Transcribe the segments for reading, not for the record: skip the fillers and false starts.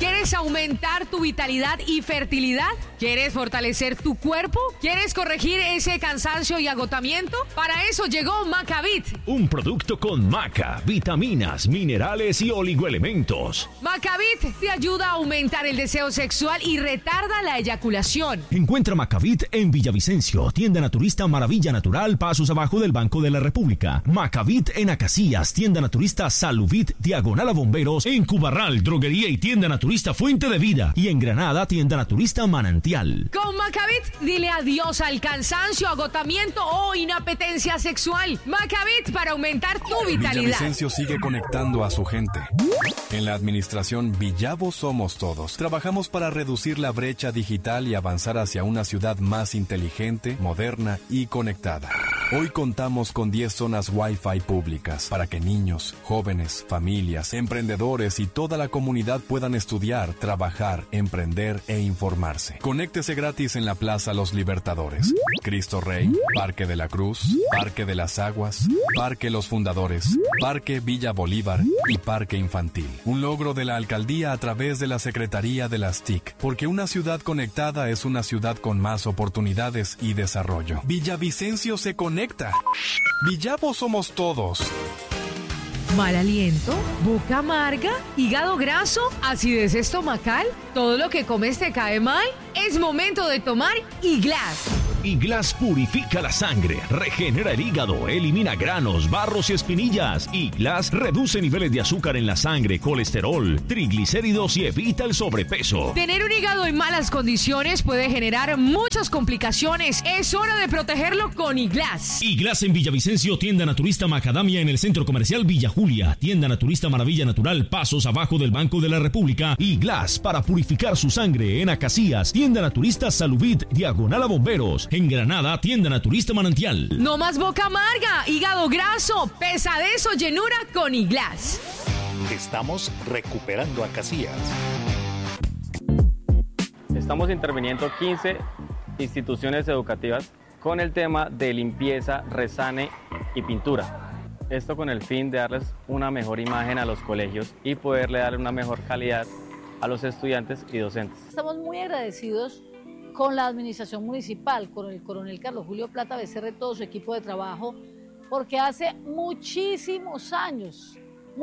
¿Quieres aumentar tu vitalidad y fertilidad? ¿Quieres fortalecer tu cuerpo? ¿Quieres corregir ese cansancio y agotamiento? Para eso llegó Macavit. Un producto con maca, vitaminas, minerales y oligoelementos. Macavit te ayuda a aumentar el deseo sexual y retarda la eyaculación. Encuentra Macavit en Villavicencio, tienda naturista Maravilla Natural, pasos abajo del Banco de la República. Macavit en Acacias, tienda naturista Saluvit, diagonal a Bomberos. En Cubarral, droguería y tienda naturista Fuente de Vida. Y en Granada, tienda naturista Manantial. Con Macavit, dile adiós al cansancio, agotamiento o inapetencia sexual. Macavit para aumentar tu vitalidad. Villavicencio sigue conectando a su gente. En la administración Villavo Somos Todos, trabajamos para reducir la brecha digital y avanzar hacia una ciudad más inteligente, moderna y conectada. Hoy contamos con 10 zonas Wi-Fi públicas para que niños, jóvenes, familias, emprendedores y toda la comunidad puedan estudiar, trabajar, emprender e informarse. Conéctese gratis en la Plaza Los Libertadores, Cristo Rey, Parque de la Cruz, Parque de las Aguas, Parque Los Fundadores, Parque Villa Bolívar y Parque Infantil. Un logro de la alcaldía a través de la Secretaría de las TIC, porque una ciudad conectada es una ciudad con más oportunidades y desarrollo. Villavicencio se conecta. Villavo Somos Todos. Mal aliento, boca amarga, hígado graso, acidez estomacal, todo lo que comes te cae mal. Es momento de tomar Iglas. Iglas purifica la sangre, regenera el hígado, elimina granos, barros y espinillas. Iglas reduce niveles de azúcar en la sangre, colesterol, triglicéridos y evita el sobrepeso. Tener un hígado en malas condiciones puede generar muchas complicaciones. Es hora de protegerlo con Iglas. Iglas en Villavicencio, tienda naturista Macadamia en el Centro Comercial Villa Julia, tienda naturista Maravilla Natural, pasos abajo del Banco de la República. Iglas para purificar su sangre en Acacias, tienda naturista Saluvit, diagonal a Bomberos. En Granada, tienda naturista Manantial. No más boca amarga, hígado graso, pesadez o llenura con Iglas. Estamos recuperando Acacias. Estamos interviniendo 15 instituciones educativas con el tema de limpieza, resane y pintura. Esto con el fin de darles una mejor imagen a los colegios y poderle dar una mejor calidad a los estudiantes y docentes. Estamos muy agradecidos con la administración municipal, con el coronel Carlos Julio Plata Becerra y todo su equipo de trabajo, porque hace muchísimos años,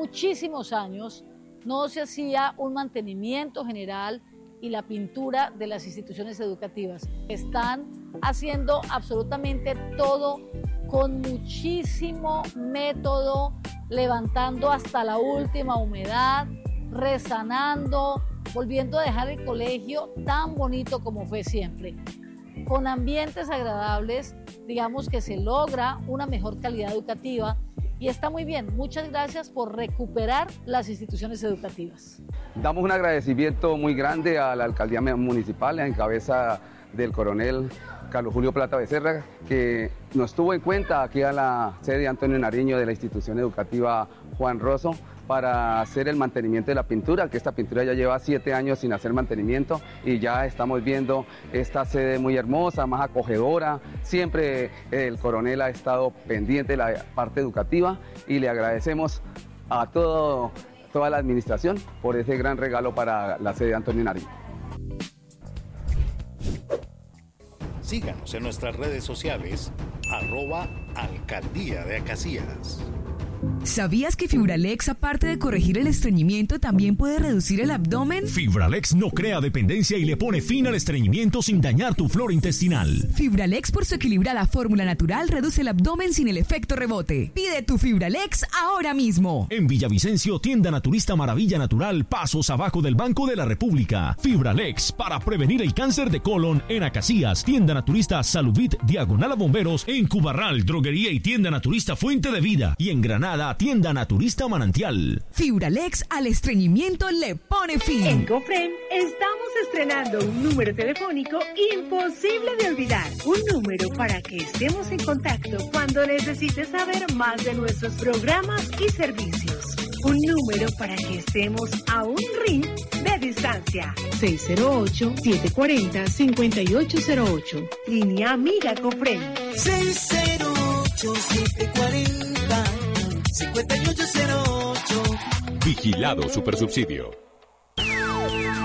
no se hacía un mantenimiento general y la pintura de las instituciones educativas. Están haciendo absolutamente todo con muchísimo método, levantando hasta la última humedad, resanando, volviendo a dejar el colegio tan bonito como fue siempre. Con ambientes agradables, digamos que se logra una mejor calidad educativa y está muy bien. Muchas gracias por recuperar las instituciones educativas. Damos un agradecimiento muy grande a la alcaldía municipal en cabeza del coronel Carlos Julio Plata Becerra, que nos tuvo en cuenta aquí a la sede Antonio Nariño de la institución educativa Juan Rosso para hacer el mantenimiento de la pintura, que esta pintura ya lleva 7 años sin hacer mantenimiento y ya estamos viendo esta sede muy hermosa, más acogedora. Siempre el coronel ha estado pendiente de la parte educativa y le agradecemos a toda la administración por ese gran regalo para la sede Antonio Nariño. Síganos en nuestras redes sociales, @Alcaldía de Acacias. ¿Sabías que Fibralex, aparte de corregir el estreñimiento, también puede reducir el abdomen? Fibralex no crea dependencia y le pone fin al estreñimiento sin dañar tu flora intestinal. Fibralex, por su equilibrada fórmula natural, reduce el abdomen sin el efecto rebote. Pide tu Fibralex ahora mismo. En Villavicencio, tienda naturista Maravilla Natural, pasos abajo del Banco de la República. Fibralex para prevenir el cáncer de colon. En Acacias, tienda naturista Saluvit, diagonal a Bomberos. En Cubarral, droguería y tienda naturista Fuente de Vida. Y en Granada, tienda naturista Manantial. Fibralex al estreñimiento le pone fin. En Cofrem estamos estrenando un número telefónico imposible de olvidar. Un número para que estemos en contacto cuando necesites saber más de nuestros programas y servicios. Un número para que estemos a un ring de distancia. 608-740-5808. Línea Amiga Cofrem. 608-740-5808. Vigilado Supersubsidio.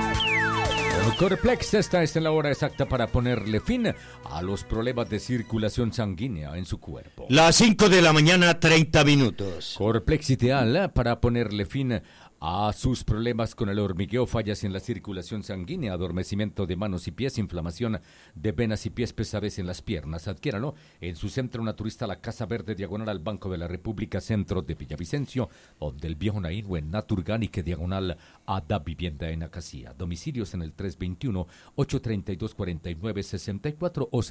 Corplex, esta es la hora exacta para ponerle fin a los problemas de circulación sanguínea en su cuerpo. Las 5 de la mañana, 30 minutos. Corplex ideal para ponerle fin a sus problemas con el hormigueo, fallas en la circulación sanguínea, adormecimiento de manos y pies, inflamación de venas y pies, pesadez en las piernas. Adquiéralo en su centro naturista La Casa Verde, diagonal al Banco de la República, centro de Villavicencio, o del Viejo Naín, en Naturgánique, diagonal a Da Vivienda en Acacía. Domicilios en el 321-832-4964 o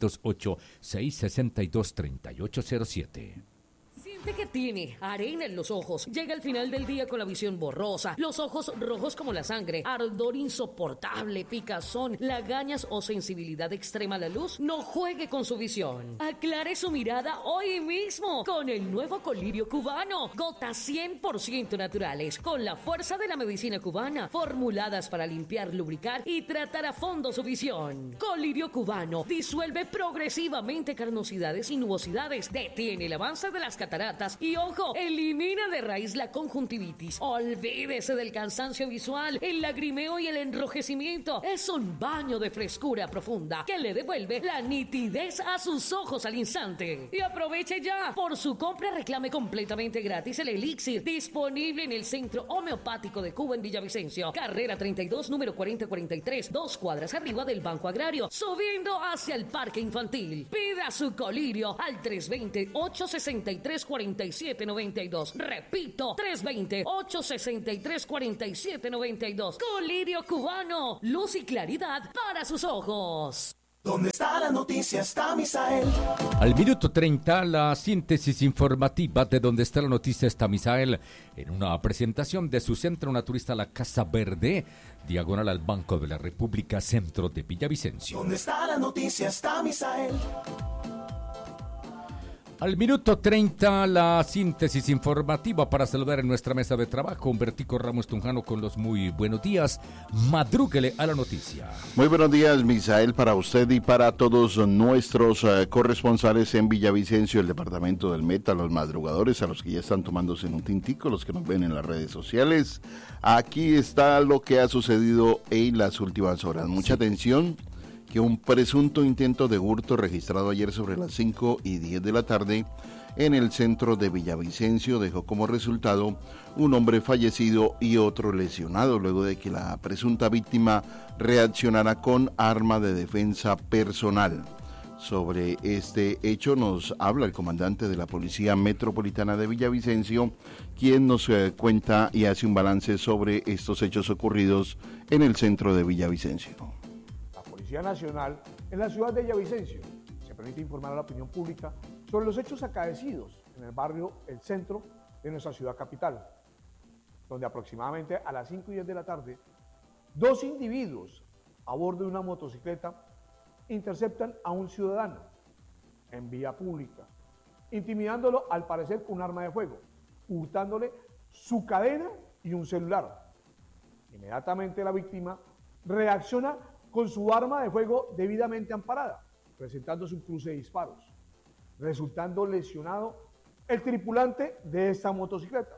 608-662-3807. Siente que tiene arena en los ojos. Llega el final del día con la visión borrosa, los ojos rojos como la sangre, ardor insoportable, picazón, lagañas o sensibilidad extrema a la luz. No juegue con su visión. Aclare su mirada hoy mismo con el nuevo colirio cubano. Gotas 100% naturales, con la fuerza de la medicina cubana, formuladas para limpiar, lubricar y tratar a fondo su visión. Colirio cubano disuelve progresivamente carnosidades y nubosidades, detiene el avance de las cataratas y, ojo, elimina de raíz la conjuntivitis. Olvídese del cansancio visual, el lagrimeo y el enrojecimiento. Es un baño de frescura profunda que le devuelve la nitidez a sus ojos al instante. Y aproveche ya. Por su compra reclame completamente gratis el elixir, disponible en el Centro Homeopático de Cuba en Villavicencio, carrera 32, número 4043, 2 cuadras arriba del Banco Agrario, subiendo hacia el Parque Infantil. Pida su colirio al 320-863-4792. Repito, 320-863-4792. Colirio cubano, luz y claridad para sus ojos. ¿Dónde está la noticia? Está Misael. Al minuto 30, la síntesis informativa de Donde está la noticia está Misael, en una presentación de su centro naturista La Casa Verde, diagonal al Banco de la República, centro de Villavicencio. ¿Dónde está la noticia? Está Misael. Al minuto 30, la síntesis informativa para saludar en nuestra mesa de trabajo. Humbertico Ramos Tunjano con los muy buenos días. Madrúguele a la noticia. Muy buenos días, Misael, para usted y para todos nuestros corresponsales en Villavicencio, el departamento del Meta, los madrugadores, a los que ya están tomándose en un tintico, los que nos ven en las redes sociales. Aquí está lo que ha sucedido en las últimas horas. Mucha atención, que un presunto intento de hurto registrado ayer sobre las 5:10 de la tarde en el centro de Villavicencio dejó como resultado un hombre fallecido y otro lesionado, luego de que la presunta víctima reaccionara con arma de defensa personal. Sobre este hecho nos habla el comandante de la Policía Metropolitana de Villavicencio, quien nos cuenta y hace un balance sobre estos hechos ocurridos en el centro de Villavicencio. Policía Nacional en la ciudad de Villavicencio se permite informar a la opinión pública sobre los hechos acaecidos en el barrio El Centro de nuestra ciudad capital, donde aproximadamente a las 5:10 de la tarde, 2 individuos a bordo de una motocicleta interceptan a un ciudadano en vía pública, intimidándolo al parecer con un arma de fuego, hurtándole su cadena y un celular. Inmediatamente la víctima reacciona con su arma de fuego debidamente amparada, presentándose un cruce de disparos, resultando lesionado el tripulante de esta motocicleta,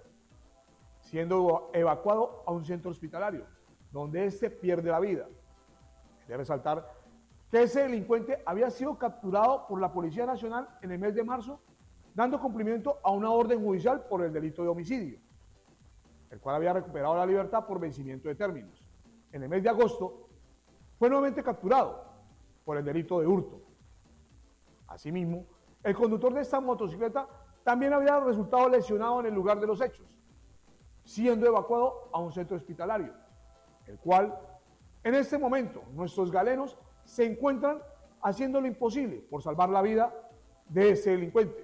siendo evacuado a un centro hospitalario, donde este pierde la vida. Hay que resaltar que ese delincuente había sido capturado por la Policía Nacional en el mes de marzo, dando cumplimiento a una orden judicial por el delito de homicidio, el cual había recuperado la libertad por vencimiento de términos. En el mes de agosto, fue nuevamente capturado por el delito de hurto. Asimismo, el conductor de esta motocicleta también había resultado lesionado en el lugar de los hechos, siendo evacuado a un centro hospitalario, el cual, en este momento, nuestros galenos se encuentran haciendo lo imposible por salvar la vida de ese delincuente.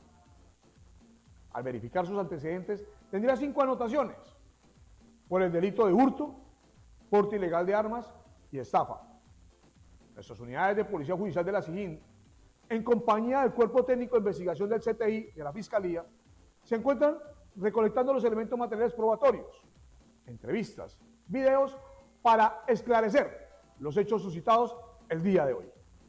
Al verificar sus antecedentes, tendría 5 anotaciones por el delito de hurto, porte ilegal de armas y estafa. Nuestras unidades de Policía Judicial de la SIJIN, en compañía del Cuerpo Técnico de Investigación del CTI y de la Fiscalía, se encuentran recolectando los elementos materiales probatorios, entrevistas, videos, para esclarecer los hechos suscitados el día de hoy.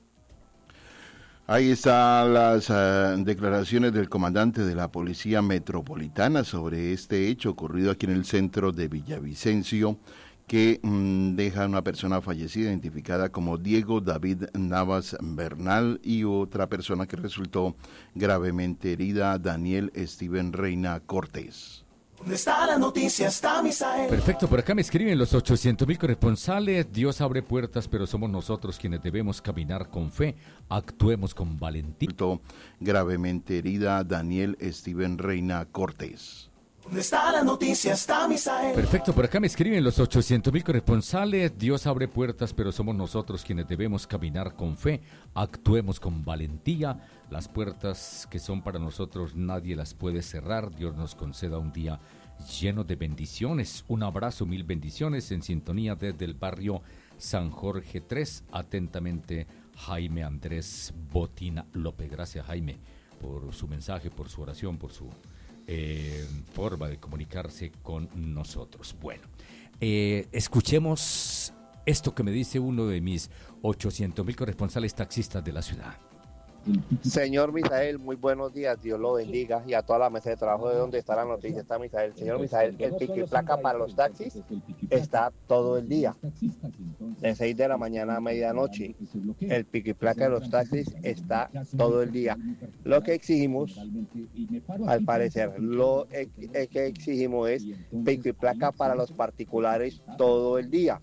Ahí están las declaraciones del comandante de la Policía Metropolitana sobre este hecho ocurrido aquí en el centro de Villavicencio, que deja una persona fallecida identificada como Diego David Navas Bernal y otra persona que resultó gravemente herida, Daniel Steven Reina Cortés. ¿Dónde está la noticia? Está Misael. Perfecto, por acá me escriben los 800,000 corresponsales. Dios abre puertas, pero somos nosotros quienes debemos caminar con fe. Actuemos con valentía. Gravemente herida, Daniel Steven Reina Cortés. ¿Dónde está la noticia? Está Misael. Perfecto, por acá me escriben los 800,000 corresponsales. Dios abre puertas, pero somos nosotros quienes debemos caminar con fe. Actuemos con valentía. Las puertas que son para nosotros nadie las puede cerrar. Dios nos conceda un día lleno de bendiciones. Un abrazo, 1000 bendiciones en sintonía desde el barrio San Jorge 3. Atentamente, Jaime Andrés Botina López. Gracias, Jaime, por su mensaje, por su oración, por su forma de comunicarse con nosotros. Bueno, escuchemos esto que me dice uno de mis 800,000 corresponsales taxistas de la ciudad. Señor Misael, muy buenos días, Dios lo bendiga, y a toda la mesa de trabajo de donde está la noticia está Misael. Señor Misael, el pico y placa para los taxis está todo el día, de 6 de la mañana a medianoche. El pico y placa de los taxis está todo el día. Lo que exigimos, al parecer, lo que exigimos es pico y placa para los particulares todo el día.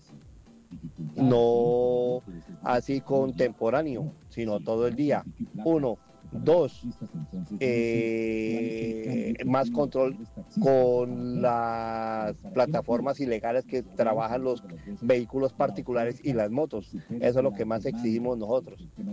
No así contemporáneo, sino todo el día. 1, 2, más control con las plataformas ilegales que trabajan los vehículos particulares y las motos. Eso es lo que más exigimos nosotros.